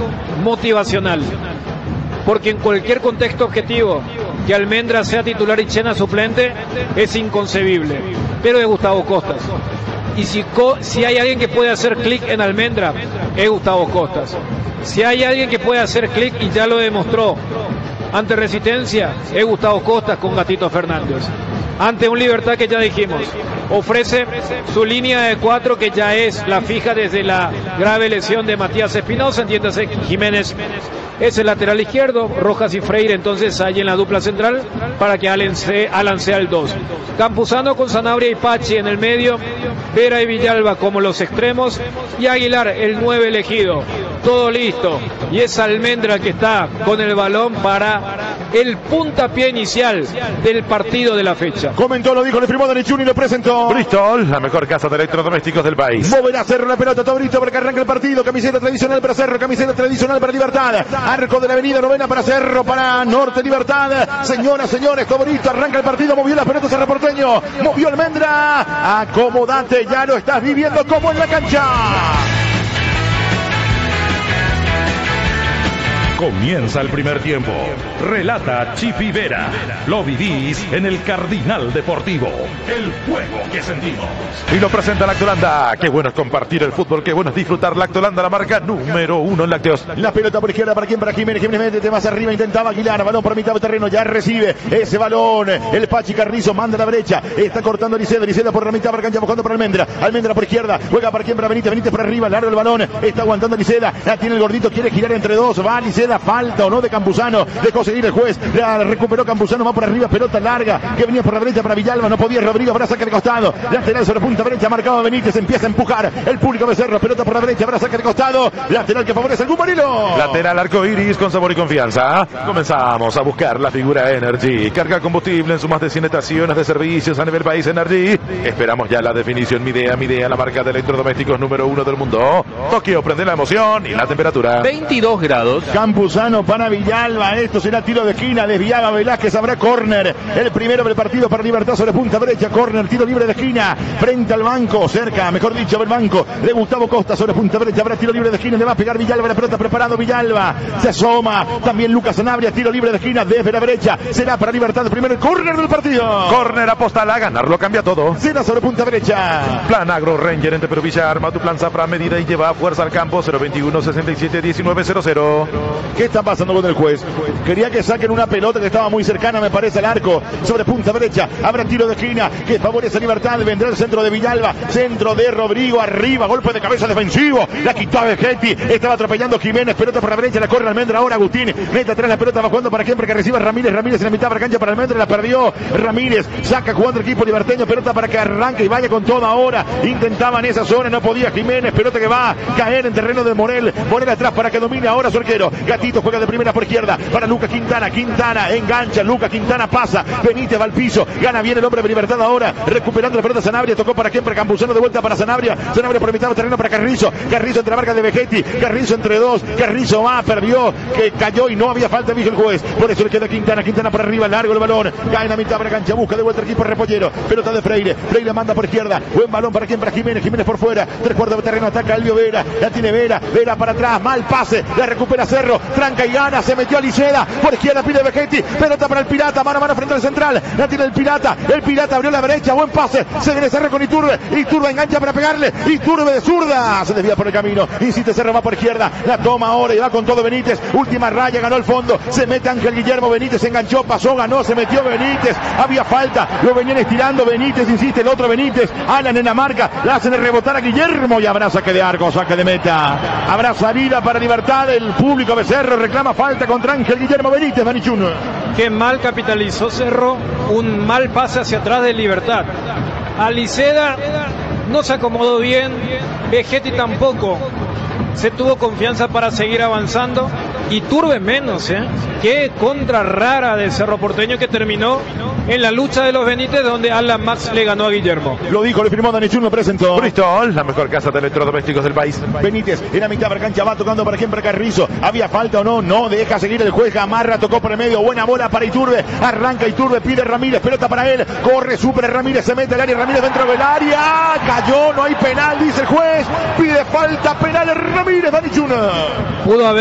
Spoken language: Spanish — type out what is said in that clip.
motivacional. Porque en cualquier contexto objetivo, que Almendra sea titular y Chena suplente es inconcebible. Pero es Gustavo Costas. Y si hay alguien que puede hacer clic en Almendra, es Gustavo Costas. Si hay alguien que puede hacer clic, y ya lo demostró ante Resistencia, es Gustavo Costas con Gatito Fernández. Ante un Libertad que ya dijimos, ofrece su línea de 4 que ya es la fija desde la grave lesión de Matías Espinosa, entiéndase, Jiménez es el lateral izquierdo, Rojas y Freire entonces hay en la dupla central para que Alan sea el 2. Campuzano con Sanabria y Pachi en el medio, Vera y Villalba como los extremos y Aguilar el 9 elegido. Todo listo y es Almendra que está con el balón para el puntapié inicial del partido de la fecha. Comentó, lo dijo, le firmó Danichuni y lo presentó. Bristol, la mejor casa de electrodomésticos del país. Moverá Cerro la pelota, todo listo para que arranque el partido. Camiseta tradicional para Cerro, camiseta tradicional para Libertad. Arco de la avenida Novena para Cerro, para Norte Libertad. Señoras, señores, todo listo, arranca el partido. Movió la pelota Cerro Porteño, movió Almendra. Acomodate, ya lo estás viviendo como en la cancha. Comienza el primer tiempo. Relata Chipi Vera. Lo vivís en el Cardinal Deportivo. El juego que sentimos. Y lo presenta Lactolanda. Qué bueno es compartir el fútbol, qué bueno es disfrutar. Lactolanda, la marca número 1 en lácteos. La pelota por izquierda, ¿para quién? Para Jiménez. Jiménez, métete más arriba, intentaba Aguilar. Balón por mitad de terreno, ya recibe ese balón. El Pachi Carrizo manda a la brecha. Está cortando Liceda. Liceda por la mitad, para cancha, buscando para Almendra. Almendra por izquierda, juega para quién? Para Benítez. Benítez por arriba, largo el balón. Está aguantando Liceda. La tiene el gordito, quiere girar entre dos. Va Liceda. Falta o no de Campuzano, dejó seguir el juez, la recuperó Campuzano, va por arriba, pelota larga, que venía por la derecha para Villalba, no podía Rodrigo, para saque de costado, lateral sobre punta derecha, marcado Benítez, empieza a empujar, el público de Cerro, pelota por la derecha, para saque de costado, lateral que favorece el Gumarilo. Lateral arco iris con sabor y confianza. Comenzamos a buscar la figura Energy, carga combustible en sus más de 100 estaciones de servicios a nivel país. Energy, esperamos ya la definición. Midea, la marca de electrodomésticos número 1 del mundo. Tokio, prende la emoción y la temperatura 22 grados. Campuzano para Villalba, esto será tiro de esquina, desviaba Velázquez, habrá córner, el primero del partido para Libertad sobre punta derecha, córner, tiro libre de esquina, frente al banco, cerca, mejor dicho, del banco, de Gustavo Costa sobre punta derecha, habrá tiro libre de esquina, le va a pegar Villalba, la pelota preparado Villalba, se asoma, también Lucas Sanabria, tiro libre de esquina, desde la derecha, será para Libertad, el primer córner del partido. Córner, apostala, ganarlo cambia todo. Será sobre punta derecha. Plan Agro Ranger en Temperovilla, arma tu plan Zafra, medida y lleva fuerza al campo, 021 67 19 00. ¿Qué está pasando con el juez? Quería que saquen una pelota que estaba muy cercana, me parece, al arco, sobre punta derecha, habrá tiro de esquina, que favorece a Libertad, vendrá el centro de Villalba, centro de Rodrigo, arriba, golpe de cabeza defensivo, la quitó a Vegetti, estaba atropellando Jiménez, pelota por la derecha, la corre Almendra, ahora Agustín, mete atrás la pelota, va jugando para siempre que reciba Ramírez, Ramírez en la mitad para cancha para Almendra, la perdió, Ramírez, saca jugando el equipo liberteño, pelota para que arranque y vaya con toda ahora, intentaban esa zona, no podía Jiménez, pelota que va a caer en terreno de Morel, Morel atrás para que domine ahora su arquero, Gatito juega de primera por izquierda, para Lucas Quintana, Quintana engancha, Lucas Quintana pasa, Benítez va al piso, gana bien el hombre de Libertad ahora, recuperando la pelota Sanabria, tocó para quién, para Campuzano, de vuelta para Sanabria, Sanabria por mitad de terreno para Carrizo, Carrizo entre la marca de Vegetti, Carrizo entre dos, Carrizo va, perdió, que cayó y no había falta, dijo el juez, por eso le queda Quintana, Quintana por arriba, largo el balón, cae en la mitad para cancha, busca de vuelta el equipo Repollero, pelota de Freire, Freire manda por izquierda, buen balón para quién, para Jiménez, Jiménez por fuera, 3/4 de terreno, ataca Elvio Vera, la tiene Vera, Vera para atrás, mal pase, la recupera Cerro, tranca y gana, se metió a Liceda, por izquierda pide Vegetti, pelota para el Pirata, mano a mano frente al central, la tiene el Pirata abrió la derecha, buen pase, se viene Cerro con Iturbe, Iturbe engancha para pegarle, Iturbe de zurda, se desvía por el camino, insiste Cerro, va por izquierda, la toma ahora y va con todo Benítez, última raya, ganó el fondo, se mete Ángel Guillermo Benítez, se enganchó, pasó, ganó, se metió Benítez, había falta, lo venían estirando, Benítez, insiste el otro Benítez, Alan en la marca, la hacen rebotar a Guillermo y habrá saque de arco, saque de meta, habrá salida para Libertad, el público de Cerro reclama falta contra Ángel Guillermo Benítez, Danichun. Qué mal capitalizó Cerro, un mal pase hacia atrás de Libertad. Aliceda no se acomodó bien, Vegetti tampoco se tuvo confianza para seguir avanzando y Turbe menos, qué contra rara de Cerro Porteño que terminó en la lucha de los Benítez donde Alan Max le ganó a Guillermo. Lo dijo, le firmó Danichun, lo presentó. Bristol, la mejor casa de electrodomésticos del país. Benítez en la mitad para cancha, va tocando para quién, para Carrizo, había falta o no, no deja seguir el juez, amarra, tocó por el medio, buena bola para Iturbe, arranca Iturbe, pide Ramírez, pelota para él, corre, supera Ramírez, se mete al área, Ramírez dentro del área, cayó, no hay penal, dice el juez, pide falta, penal Ramírez, Danichun. Pudo haber